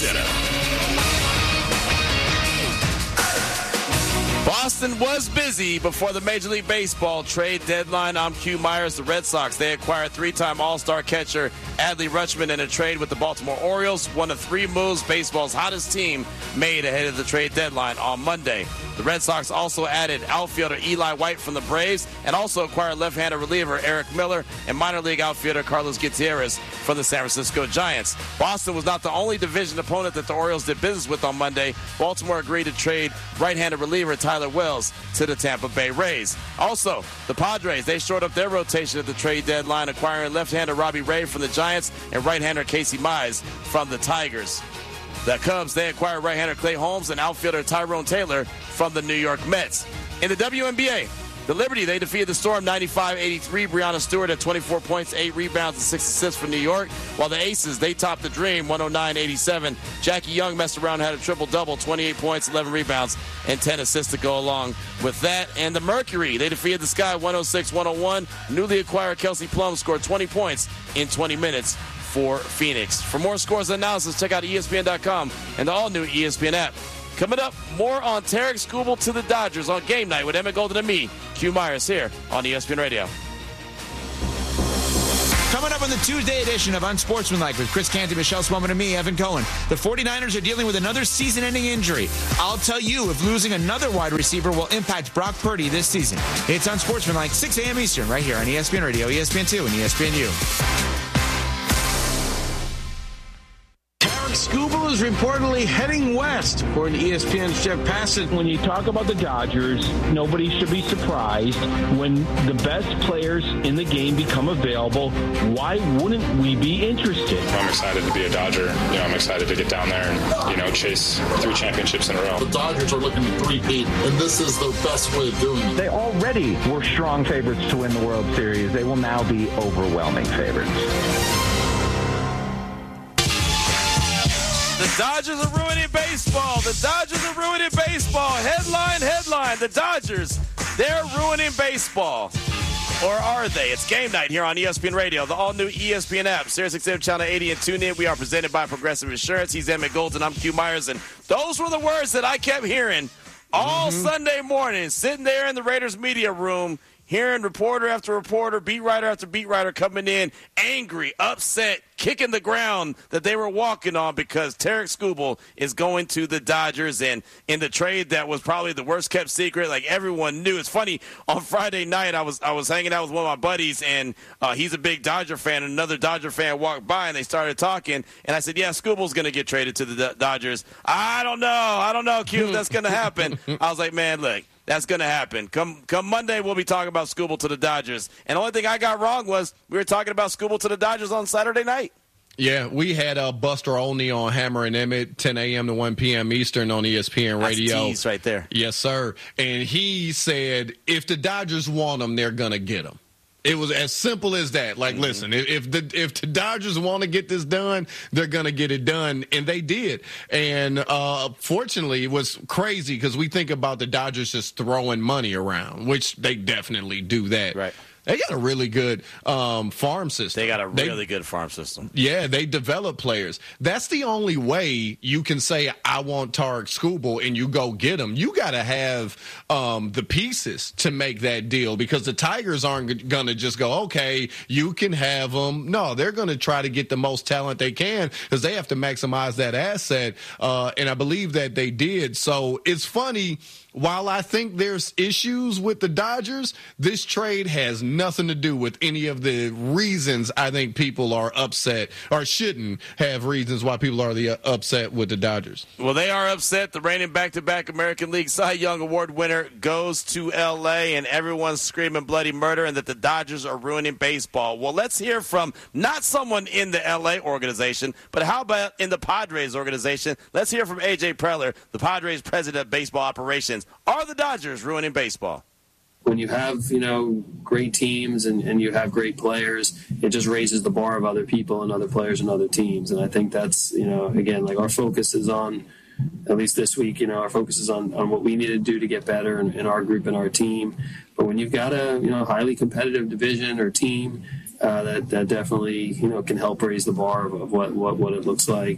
Center. Boston was busy before the Major League Baseball trade deadline. I'm Q Myers. The Red Sox, they acquired three-time All-Star catcher Adley Rutschman in a trade with the Baltimore Orioles. One of three moves baseball's hottest team made ahead of the trade deadline on Monday. The Red Sox also added outfielder Eli White from the Braves and also acquired left-handed reliever Eric Miller and minor league outfielder Carlos Gutierrez from the San Francisco Giants. Boston was not the only division opponent that the Orioles did business with on Monday. Baltimore agreed to trade right-handed reliever Tyler Wells to the Tampa Bay Rays. Also, the Padres, they shored up their rotation at the trade deadline, acquiring left-hander Robbie Ray from the Giants and right-hander Casey Mize from the Tigers. The Cubs, they acquired right-hander Clay Holmes and outfielder Tyrone Taylor from the New York Mets. In the WNBA, the Liberty, they defeated the Storm 95-83. Breanna Stewart at 24 points, 8 rebounds, and 6 assists for New York. While the Aces, they topped the Dream 109-87. Jackie Young messed around, had a triple-double, 28 points, 11 rebounds, and 10 assists to go along with that. And the Mercury, they defeated the Sky 106-101. Newly acquired Kelsey Plum scored 20 points in 20 minutes for Phoenix. For more scores and analysis, check out ESPN.com and the all-new ESPN app. Coming up, more on Tarik Skubal to the Dodgers on Game Night with Emmett Golden and me, Q Myers, here on ESPN Radio. Coming up on the Tuesday edition of Unsportsmanlike with Chris Canty, Michelle Swoman, and me, Evan Cohen. The 49ers are dealing with another season-ending injury. I'll tell you if losing another wide receiver will impact Brock Purdy this season. It's Unsportsmanlike, 6 a.m. Eastern, right here on ESPN Radio, ESPN2, and ESPNU. Skubal is reportedly heading west, according to ESPN's Jeff Passett. When you talk about the Dodgers, nobody should be surprised when the best players in the game become available. Why wouldn't we be interested? I'm excited to be a Dodger. I'm excited to get down there and, chase 3 championships in a row. The Dodgers are looking to 3-peat, and this is the best way of doing it. They already were strong favorites to win the World Series. They will now be overwhelming favorites. The Dodgers are ruining baseball. The Dodgers are ruining baseball. Headline. The Dodgers, they're ruining baseball. Or are they? It's Game Night here on ESPN Radio, the all-new ESPN app, SiriusXM Channel 80 and TuneIn. We are presented by Progressive Insurance. He's Emmett Golden. I'm Q Myers. And those were the words that I kept hearing all Sunday morning, sitting there in the Raiders media room, hearing reporter after reporter, beat writer after beat writer coming in, angry, upset, kicking the ground that they were walking on because Tarik Skubal is going to the Dodgers. And in the trade that was probably the worst kept secret, like everyone knew. It's funny, on Friday night I was hanging out with one of my buddies, and he's a big Dodger fan, and another Dodger fan walked by, and they started talking, and I said, yeah, Skubal's going to get traded to the Dodgers. I don't know, Q, if that's going to happen. I was like, man, look, that's going to happen. Come Monday, we'll be talking about Skubal to the Dodgers. And the only thing I got wrong was we were talking about Skubal to the Dodgers on Saturday night. Yeah, we had Buster Olney on Hammer and Emmett, 10 a.m. to 1 p.m. Eastern on ESPN Radio. That's tease right there. Yes, sir. And he said if the Dodgers want him, they're going to get him. It was as simple as that. Like, listen, if the Dodgers want to get this done, they're going to get it done, and they did. And fortunately, it was crazy because we think about the Dodgers just throwing money around, which they definitely do that. Right. They got a really good farm system. They got a really good farm system. Yeah, they develop players. That's the only way you can say, I want Tarik Skubal, and you go get him. You got to have the pieces to make that deal because the Tigers aren't going to just go, okay, you can have him. No, they're going to try to get the most talent they can because they have to maximize that asset, and I believe that they did. So it's funny. While I think there's issues with the Dodgers, this trade has nothing to do with any of the reasons I think people are upset or shouldn't have reasons why people are upset with the Dodgers. Well, they are upset. The reigning back-to-back American League Cy Young Award winner goes to L.A., and everyone's screaming bloody murder and that the Dodgers are ruining baseball. Well, let's hear from not someone in the L.A. organization, but how about in the Padres organization? Let's hear from A.J. Preller, the Padres president of baseball operations. Are the Dodgers ruining baseball? When you have, great teams and you have great players, it just raises the bar of other people and other players and other teams. And I think that's, again, like our focus is on, at least this week, our focus is on what we need to do to get better in our group and our team. But when you've got a, highly competitive division or team, that definitely, can help raise the bar of what it looks like.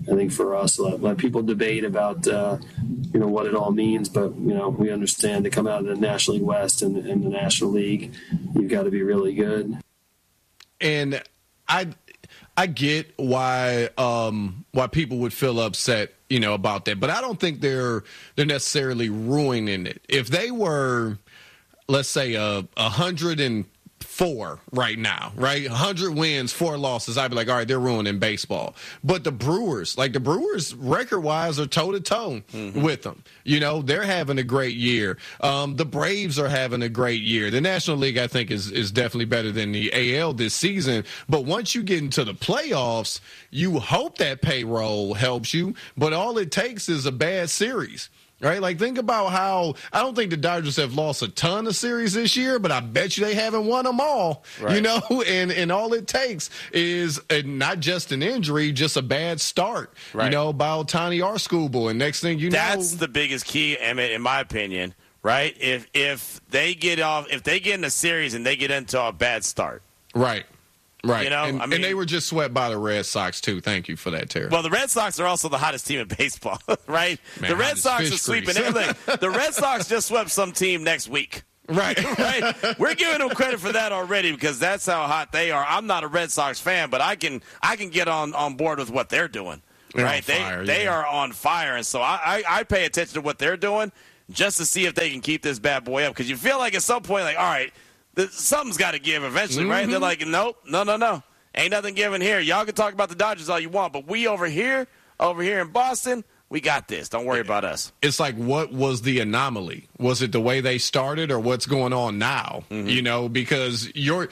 I think for us, let people debate about what it all means, but we understand to come out of the National League West and the National League, you've got to be really good. And I get why people would feel upset, about that, but I don't think they're necessarily ruining it. If they were, let's say, 104 right now, right? 100 wins, 4 losses, I'd be like, all right, they're ruining baseball. But the Brewers record-wise are toe-to-toe with them. They're having a great year. The Braves are having a great year. The National League, I think, is definitely better than the AL this season. But once you get into the playoffs, you hope that payroll helps you. But all it takes is a bad series. Right? Like, think about how I don't think the Dodgers have lost a ton of series this year, but I bet you they haven't won them all, right. And all it takes is not just an injury, just a bad start, right. About Tony Arskubel. And next thing you know. That's the biggest key, Emmett, in my opinion, right? If they get in a series and they get into a bad start. Right. Right. And they were just swept by the Red Sox, too. Thank you for that, Terry. Well, the Red Sox are also the hottest team in baseball, right? Man, the Red Sox are sweeping everything. The Red Sox just swept some team next week. Right. Right. We're giving them credit for that already because that's how hot they are. I'm not a Red Sox fan, but I can get on board with what they're doing. Right. They are on fire. And so I pay attention to what they're doing just to see if they can keep this bad boy up. Because you feel like at some point, like, all right, something's got to give eventually, right? They're like, nope, no. Ain't nothing given here. Y'all can talk about the Dodgers all you want, but we over here in Boston, we got this. Don't worry about us. It's like, what was the anomaly? Was it the way they started or what's going on now? Because you're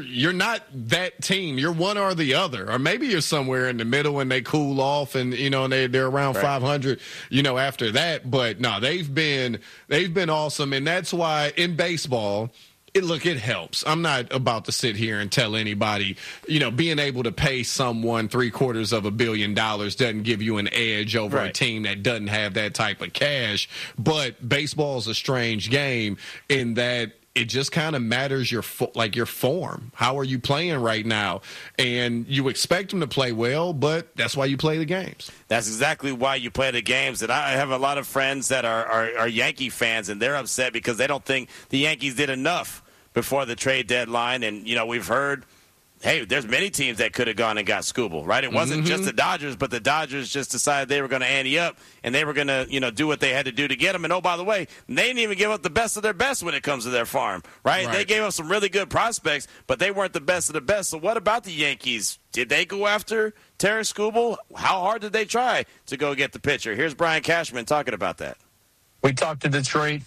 not that team. You're one or the other. Or maybe you're somewhere in the middle and they cool off and, and they're around 500, after that. But no, they've been awesome. And that's why in baseball, it helps. I'm not about to sit here and tell anybody, being able to pay someone $750 million doesn't give you an edge over a team that doesn't have that type of cash. But baseball is a strange game in that it just kind of matters your form. How are you playing right now? And you expect them to play well, but that's why you play the games. That's exactly why you play the games. And I have a lot of friends that are Yankee fans, and they're upset because they don't think the Yankees did enough before the trade deadline. And, we've heard, hey, there's many teams that could have gone and got Skubal, right? It wasn't just the Dodgers, but the Dodgers just decided they were going to ante up, and they were going to, do what they had to do to get him. And, oh, by the way, they didn't even give up the best of their best when it comes to their farm, right? They gave up some really good prospects, but they weren't the best of the best. So what about the Yankees? Did they go after Tarik Skubal? How hard did they try to go get the pitcher? Here's Brian Cashman talking about that. We talked to Detroit.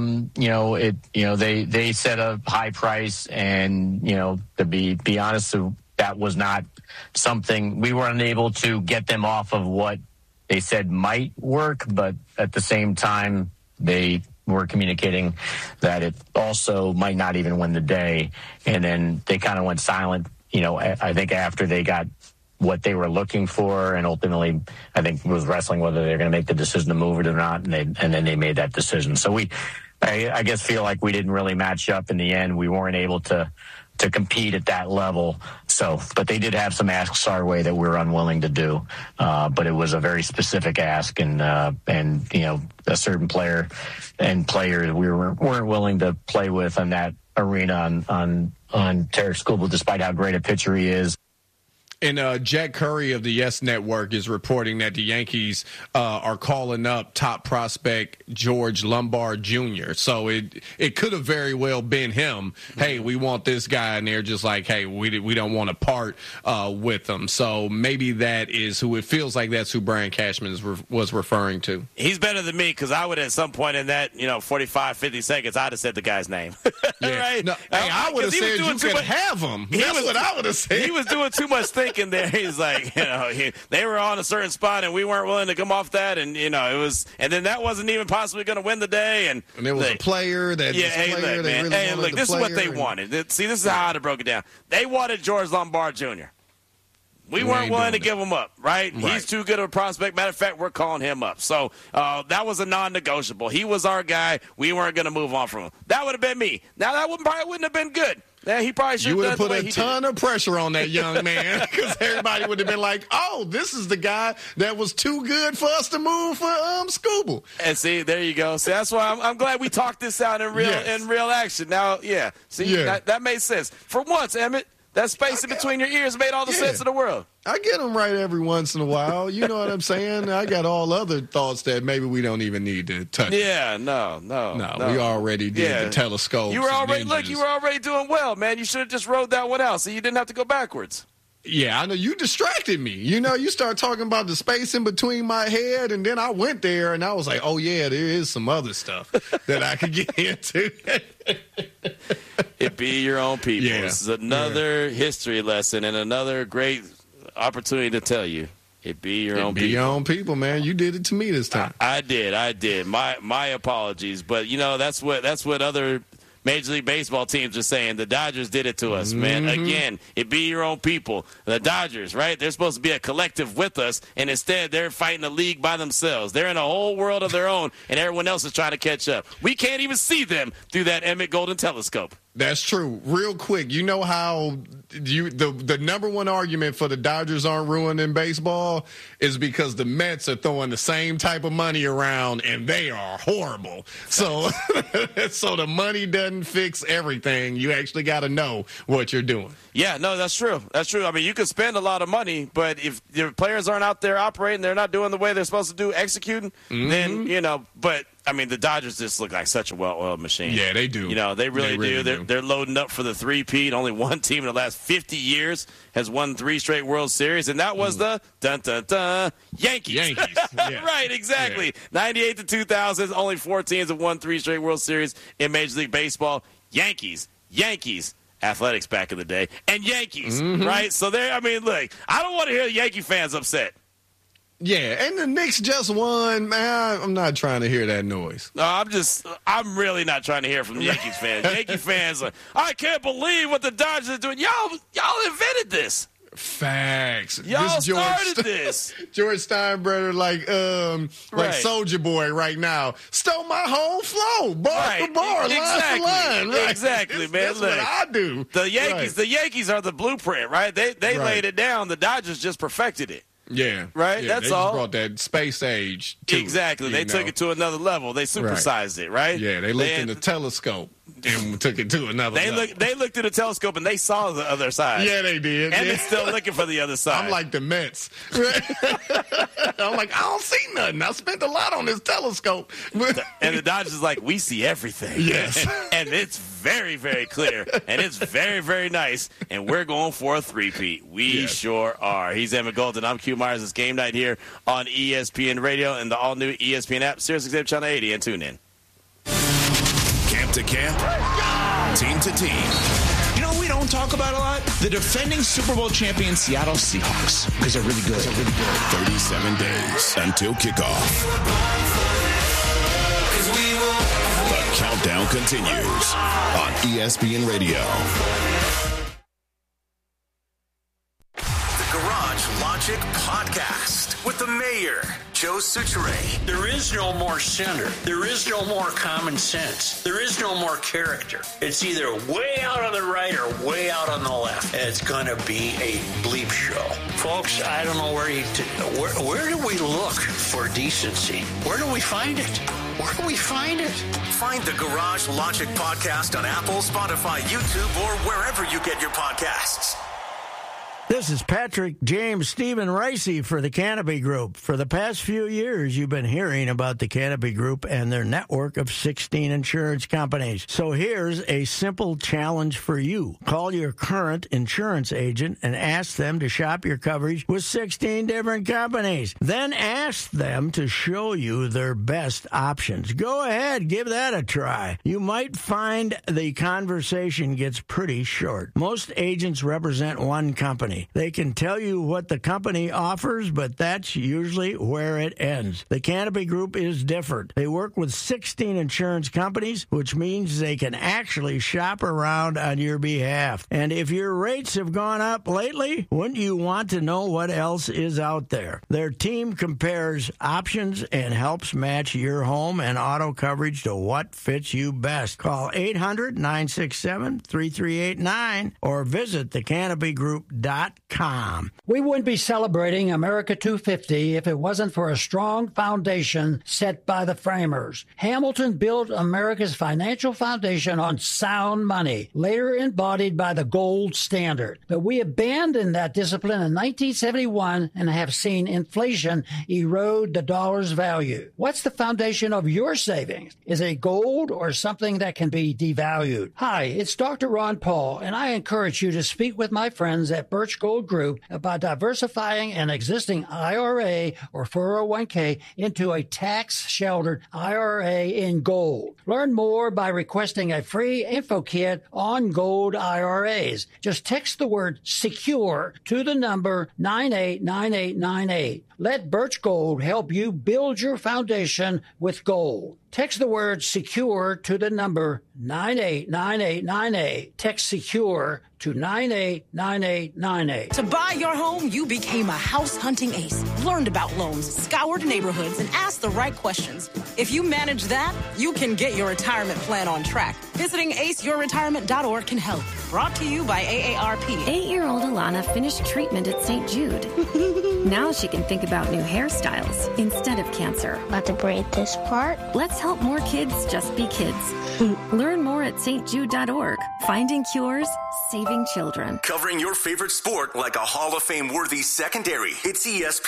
They set a high price, and to be honest, that was not something we were unable to get them off of what they said might work. But at the same time, they were communicating that it also might not even win the day, and then they kind of went silent. I think after they got what they were looking for, and ultimately, I think was wrestling whether they're going to make the decision to move it or not, and then they made that decision. So I guess feel like we didn't really match up in the end. We weren't able to compete at that level. So, but they did have some asks our way that we were unwilling to do. But it was a very specific ask, and a certain player and players we weren't willing to play with in that arena on Tarik Skubal, despite how great a pitcher he is. And Jack Curry of the Yes Network is reporting that the Yankees are calling up top prospect George Lombard Jr. So it could have very well been him. Hey, we want this guy, and they're just like, hey, we don't want to part with him. So maybe that is who it feels like. That's who Brian Cashman was referring to. He's better than me because I would at some point in that 45, 50 seconds I'd have said the guy's name. Yeah. Right? No, hey, I would have said you could have him. That's what I would have said. He was doing too much thinking there. He's like, they were on a certain spot and we weren't willing to come off that, and it was, and then that wasn't even possibly going to win the day, and there was a player that this is what they wanted. See, this is how I'd broke it down. They wanted George Lombard Jr. We weren't willing to give him up, right? He's too good of a prospect. Matter of fact, we're calling him up. So that was a non-negotiable. He was our guy. We weren't going to move on from him. That would have been me. Now, that probably wouldn't have been good Yeah, he probably should have. You would have put a ton of pressure on that young man because everybody would have been like, "Oh, this is the guy that was too good for us to move for Skubal." And see, there you go. See, that's why I'm glad we talked this out in real action. Now, yeah, see, that made sense for once, Emmett. That space in between your ears made all the sense in the world. I get them right every once in a while. You know what I'm saying? I got all other thoughts that maybe we don't even need to touch. Yeah, no. We already did the telescope. You were already doing well, man. You should have just rode that one out so you didn't have to go backwards. Yeah, I know. You distracted me. You know, you start talking about the space in between my head, and then I went there, and I was like, oh, yeah, there is some other stuff that I could get into. It be your own people. Yeah. This is another history lesson and another great opportunity to tell you. It be your own people. It be your own people, man. You did it to me this time. I did. My apologies. But, you know, that's what other Major League Baseball teams are saying. The Dodgers did it to us, man. Again, it be your own people. The Dodgers, right? They're supposed to be a collective with us, and instead they're fighting a league by themselves. They're in a whole world of their own, and everyone else is trying to catch up. We can't even see them through that Emmett Golden telescope. That's true. Real quick, you know how the number one argument for the Dodgers aren't ruining baseball is because the Mets are throwing the same type of money around, and they are horrible. So, so the money doesn't fix everything. You actually got to know what you're doing. Yeah, no, that's true. That's true. I mean, you can spend a lot of money, but if your players aren't out there operating, they're not doing the way they're supposed to do, executing, then, you know, but I mean, the Dodgers just look like such a well-oiled machine. Yeah, they do. You know, they really do. They're loading up for the three-peat. Only one team in the last 50 years has won 3 straight World Series, and that was the Yankees. Yeah. Right, exactly. Yeah. 98 to 2000, only 4 teams have won 3 straight World Series in Major League Baseball. Yankees. Athletics back in the day, and Yankees, right? So I mean, look, I don't want to hear the Yankee fans upset. Yeah, and the Knicks just won. Man, I'm not trying to hear that noise. No, I'm really not trying to hear from the Yankees fans. Yankee fans, I can't believe what the Dodgers are doing. Y'all invented this. Facts. Y'all started this. George Steinbrenner, like Soulja Boy right now, stole my whole flow, bar for bar, line for line. Right? Exactly, man. That's what I do. The Yankees are the blueprint, right? They laid it down. The Dodgers just perfected it. Yeah. Right? Yeah, That's they all. Just brought that space age to Exactly. it, They took it to another level. They supersized it, right? Yeah, they looked in the telescope and took it to another level. They looked at the telescope and they saw the other side. Yeah, they did. And they're still looking for the other side. I'm like the Mets. I'm like, I don't see nothing. I spent a lot on this telescope. And the Dodgers is like, we see everything. Yes. And it's very, very clear. And it's very, very nice. And we're going for a three-peat. We sure are. He's Emmett Golden. I'm Q Myers. It's Game Night here on ESPN Radio and the all-new ESPN app, SiriusXM Channel 80, and tune in. Camp to camp, team to team. You know what we don't talk about a lot? The defending Super Bowl champion Seattle Seahawks. Because they're really good. 37 days until kickoff. The countdown continues on ESPN Radio. The Garage Logic Podcast with the mayor, Joe Soucheray. There is no more center. There is no more common sense. There is no more character. It's either way out on the right or way out on the left. And it's going to be a bleep show. Folks, I don't know where do we look for decency? Where do we find it? Where do we find it? Find the Garage Logic Podcast on Apple, Spotify, YouTube, or wherever you get your podcasts. This is Patrick James Stephen Ricey for the Canopy Group. For the past few years, you've been hearing about the Canopy Group and their network of 16 insurance companies. So here's a simple challenge for you. Call your current insurance agent and ask them to shop your coverage with 16 different companies. Then ask them to show you their best options. Go ahead, give that a try. You might find the conversation gets pretty short. Most agents represent one company. money. They can tell you what the company offers, but that's usually where it ends. The Canopy Group is different. They work with 16 insurance companies, which means they can actually shop around on your behalf. And if your rates have gone up lately, wouldn't you want to know what else is out there? Their team compares options and helps match your home and auto coverage to what fits you best. Call 800-967-3389 or visit thecanopygroup.com. We wouldn't be celebrating America 250 if it wasn't for a strong foundation set by the framers. Hamilton built America's financial foundation on sound money, later embodied by the gold standard. But we abandoned that discipline in 1971 and have seen inflation erode the dollar's value. What's the foundation of your savings? Is it gold or something that can be devalued? Hi, it's Dr. Ron Paul, and I encourage you to speak with my friends at Birch Gold Group about diversifying an existing IRA or 401k into a tax-sheltered IRA in gold. Learn more by requesting a free info kit on gold IRAs. Just text the word SECURE to the number 989898. Let Birch Gold help you build your foundation with gold. Text the word SECURE to the number 989898. Text SECURE to 989898. To buy your home, you became a house hunting ace. Learned about loans, scoured neighborhoods, and asked the right questions. If you manage that, you can get your retirement plan on track. Visiting aceyourretirement.org can help. Brought to you by AARP. 8-year-old Alana finished treatment at St. Jude. Now she can think about new hairstyles instead of cancer. About to braid this part? Let's help more kids just be kids. Learn more at stjude.org. Finding cures, saving children. Covering your favorite sport like a Hall of Fame worthy secondary. It's ESPN.